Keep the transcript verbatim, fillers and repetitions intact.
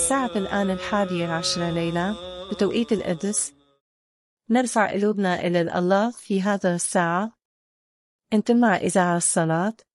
الساعة الآن الحادية عشرة ليلة بتوقيت القدس. نرفع قلوبنا إلى الله في هذا الساعة. انتم مع إذاعة الصلاة.